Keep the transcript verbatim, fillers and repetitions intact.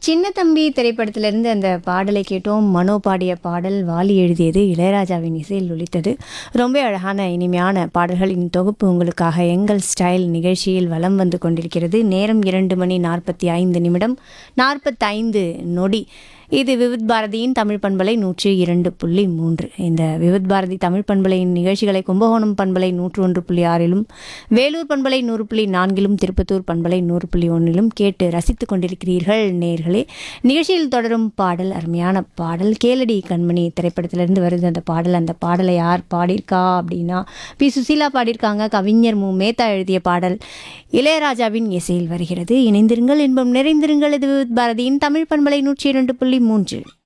சின்ன தம்பி திரைப்படத்திலிருந்து அந்த பாடலை கேட்டோம். மனோ பாடிய பாடல், வாலி எழுதியது, இளையராஜாவின் இசையில் ஒலித்தது. ரொம்ப அழகான இனிமையான பாடல்களின் தொகுப்பு உங்களுக்காக எங்கள் ஸ்டைல் நிகழ்ச்சியில் வலம் வந்து கொண்டிருக்கிறது. நேரம் இரண்டு மணி நாற்பத்தி ஐந்து நிமிடம் நாற்பத்தைந்து நொடி. இது விவித் பாரதியின் தமிழ் பண்பலை நூற்றி இரண்டு புள்ளி மூன்று. இந்த விவித் பாரதி தமிழ் பண்பலையின் நிகழ்ச்சிகளை கும்பகோணம் பண்பலை நூற்று ஒன்று புள்ளி ஆறிலும், வேலூர் பண்பலை நூறு புள்ளி நான்கிலும், திருப்பத்தூர் பண்பலை நூறு புள்ளி ஒன்றிலும் கேட்டு ரசித்து கொண்டிருக்கிறீர்கள் நேர்களே. நிகழ்ச்சியில் தொடரும் பாடல் அருமையான பாடல். கேளடி கண்மணி திரைப்படத்திலிருந்து வருது அந்த பாடல். அந்த பாடலை யார் பாடியிருக்கா அப்படின்னா பி சுசீலா பாடியிருக்காங்க. கவிஞர் மு மேத்தா எழுதிய பாடல் இளையராஜாவின் இசையில் வருகிறது. இணைந்திருங்கள், இன்பம் நிறைந்திருங்கள். இது விவித் பாரதியின் தமிழ் பண்பலை நூற்றி இரண்டு புள்ளி மூன்று.